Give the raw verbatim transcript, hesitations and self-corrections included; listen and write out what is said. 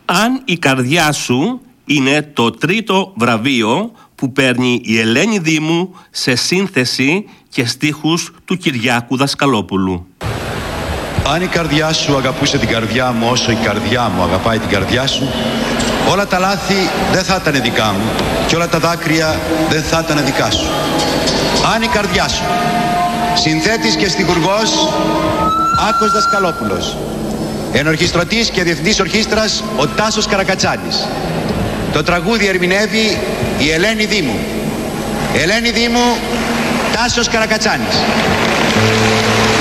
Αν η καρδιά σου είναι το τρίτο βραβείο που παίρνει η Ελένη Δήμου σε σύνθεση και στίχους του Κυριάκου Δασκαλόπουλου. Αν η καρδιά σου αγαπούσε την καρδιά μου όσο η καρδιά μου αγαπάει την καρδιά σου, όλα τα λάθη δεν θα ήταν δικά μου και όλα τα δάκρυα δεν θα ήταν δικά σου. Αν η καρδιά σου, συνθέτης και στιχουργός Άκος Δασκαλόπουλος, ενορχιστρωτής και διευθυντής ορχήστρας ο Τάσος Καρακατσάνης. Το τραγούδι ερμηνεύει η Ελένη Δήμου. Ελένη Δήμου, Τάσος Καρακατσάνης.